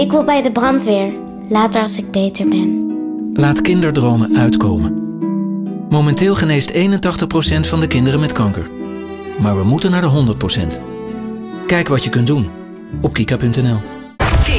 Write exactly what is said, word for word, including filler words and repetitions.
Ik wil bij de brandweer, later als ik beter ben. Laat kinderdromen uitkomen. Momenteel geneest eenentachtig procent van de kinderen met kanker. Maar we moeten naar de honderd procent. Kijk wat je kunt doen op kika punt n l.